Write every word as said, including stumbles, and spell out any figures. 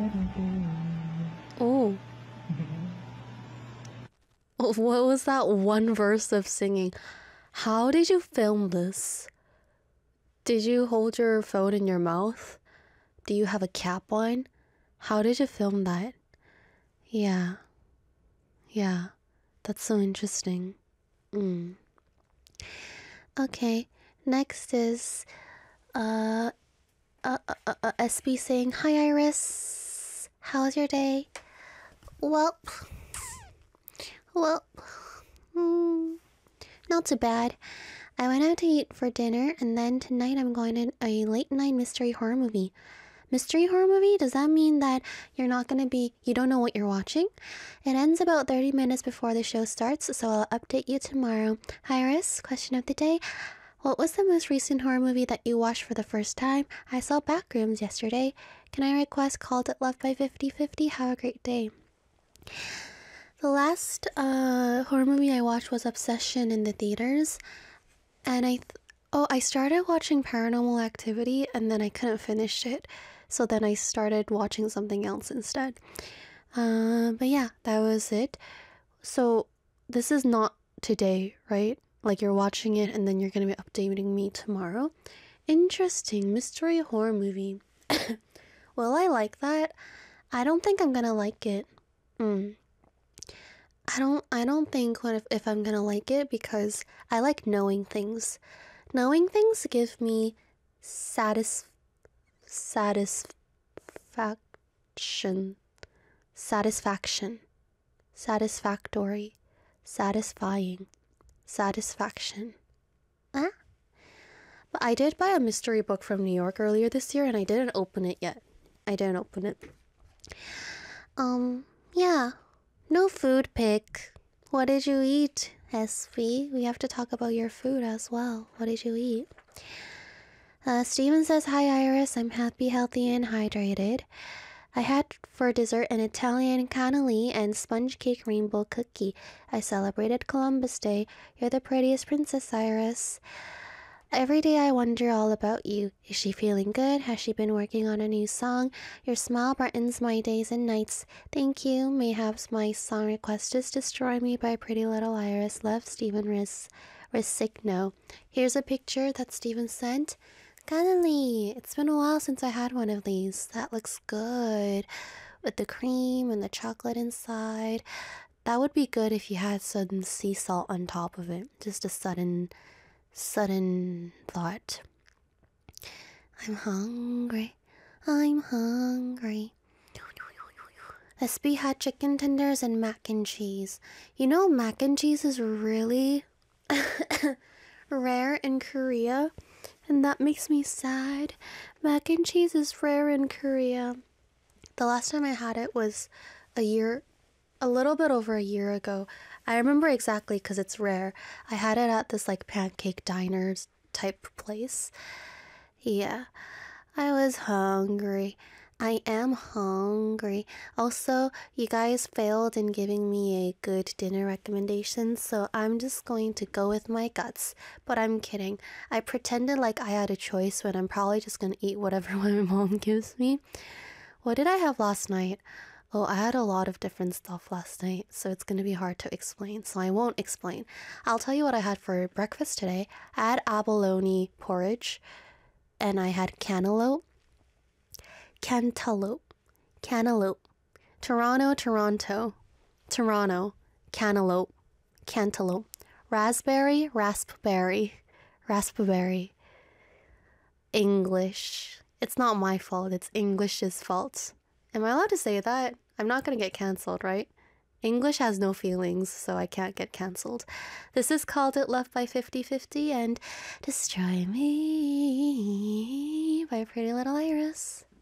Oh. What was that one verse of singing? How did you film this? Did you hold your phone in your mouth? Do you have a cap on? How did you film that? Yeah. Yeah. That's so interesting. Mm. Okay. Next is uh, uh, uh, uh S B saying, "Hi Iris. How's your day?" Well, well, mm, not too bad. I went out to eat for dinner, and then tonight I'm going to a late night mystery horror movie. Mystery horror movie? Does that mean that you're not gonna be, you don't know what you're watching? It ends about thirty minutes before the show starts, so I'll update you tomorrow. Hi Iris, question of the day. What was the most recent horror movie that you watched for the first time? I saw Backrooms yesterday. Can I request Called It Love by fifty fifty? Have a great day. The last uh, horror movie I watched was Obsession in the theaters. And I, th oh, I started watching Paranormal Activity and then I couldn't finish it. So then I started watching something else instead. Uh, but yeah, that was it. So this is not today, right? Like you're watching it and then you're going to be updating me tomorrow. Interesting. Mystery horror movie. Will I like that? I don't think I'm going to like it. Mm. I don't I don't think what if, if I'm gonna like it because I like knowing things. Knowing things give me satis satisfaction. Satisfaction. Satisfactory. Satisfying. Satisfaction. Huh? But I did buy a mystery book from New York earlier this year and I didn't open it yet. I didn't open it. Um, yeah. No food pick. What did you eat, S V? We have to talk about your food as well. What did you eat? Uh, Steven says, "Hi Iris, I'm happy, healthy, and hydrated. I had for dessert an Italian cannoli and sponge cake rainbow cookie. I celebrated Columbus Day. You're the prettiest princess, Iris. Every day I wonder all about you. Is she feeling good? Has she been working on a new song? Your smile brightens my days and nights. Thank you. Mayhaps my song request is Destroy Me by Pretty Little Iris. Love, Stephen Riz Risigno." Here's a picture that Stephen sent. Cannoli. It's been a while since I had one of these. That looks good. With the cream and the chocolate inside. That would be good if you had some sea salt on top of it. Just a sudden... Sudden thought. I'm hungry. I'm hungry. S B had chicken tenders and mac and cheese. You know, mac and cheese is really rare in Korea, and that makes me sad. Mac and cheese is rare in Korea. The last time I had it was a year, a little bit over a year ago. I remember exactly because it's rare. I had it at this like pancake diners type place. Yeah, I was hungry. I am hungry. Also, you guys failed in giving me a good dinner recommendation, so I'm just going to go with my guts. But I'm kidding. I pretended like I had a choice when I'm probably just gonna eat whatever my mom gives me. What did I have last night? Oh, I had a lot of different stuff last night, so it's going to be hard to explain, so I won't explain. I'll tell you what I had for breakfast today. I had abalone porridge, and I had cantaloupe, cantaloupe, cantaloupe, Toronto, Toronto, Toronto, cantaloupe, cantaloupe, raspberry, raspberry, raspberry, English. It's not my fault, it's English's fault. Am I allowed to say that? I'm not gonna get cancelled, right? English has no feelings, so I can't get cancelled. This is Called It Love by fifty fifty and Destroy Me by Pretty Little Iris.